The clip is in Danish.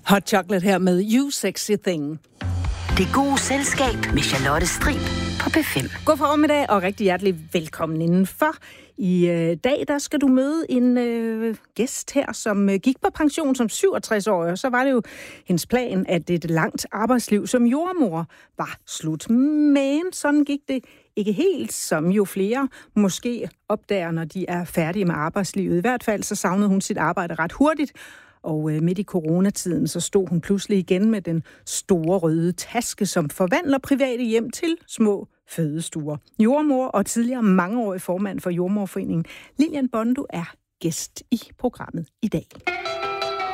Hot Chocolate her med You Sexy Thing. Det gode selskab med Charlotte Strib på P5. God formiddag og rigtig hjertelig velkommen indenfor. I dag der skal du møde en gæst her, som gik på pension som 67-årig, og så var det jo hendes plan, at et langt arbejdsliv som jordmor var slut. Men sådan gik det ikke helt, som jo flere måske opdager, når de er færdige med arbejdslivet. I hvert fald så savnede hun sit arbejde ret hurtigt, og midt i coronatiden, så stod hun pludselig igen med den store røde taske, som forvandler private hjem til små fødestuer. Jordmor og tidligere mangeårig formand for Jordmorforeningen, Lilian Bondo, er gæst i programmet i dag.